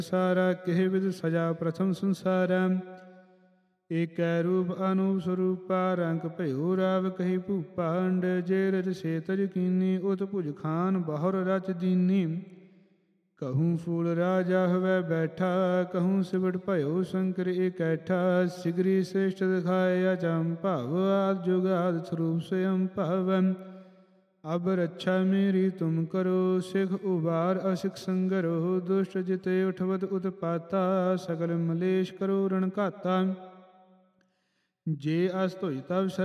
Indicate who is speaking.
Speaker 1: ਸਾਰਾ ਕਿਹ ਵਿਦ ਸਜਾ ਪ੍ਰਥਮ ਸੰਸਾਰਾ। ਏਕੈ ਰੂਪ ਅਨੂਪ ਸਰੂਪਾ ਰੰਗ ਭਇਓ ਰਾਵ ਕਹੀ ਭੂਪਾਂਡ। ਜੇ ਰਜ ਸੇ ਤਜ ਕੀਨੀ ਉਤ ਭੁਜ ਖਾਨ ਬਹੁਰ ਰਚ ਦੀਨੀ। ਕਹੂੰ ਫੂਲ ਰਾਜਾ ਹਵੈ ਬੈਠਾ ਕਹੂੰ ਸਿਵਟ ਭਇਓ ਸ਼ੰਕਰ ਏਕੈਠਾ। ਸਿਗਰੀ ਸ੍ਰੇਸ਼ਟ ਦਿਖਾਏ ਅਚਮ ਭਵ ਆਦਿ ਜੁਗ ਆਦਿ ਸਰੂਪ ਸਯੰ ਭਵ। ਅਬ ਰੱਛਾ ਮੇਰੀ ਤੁਮ ਕਰੋ ਸਿਖ ਉਬਾਰ ਅਸਿਖ ਸੰਗਰੋ। ਦੁਸ਼ਟ ਜਿਤੇ ਉਠਵਤ ਉਤਪਾਤਾ ਸਕਲ ਮਲੇਸ਼ ਕਰੋ ਰਣ ਘਾਤਾ। ਜੇ ਅਸ ਧੋਈ ਤਬ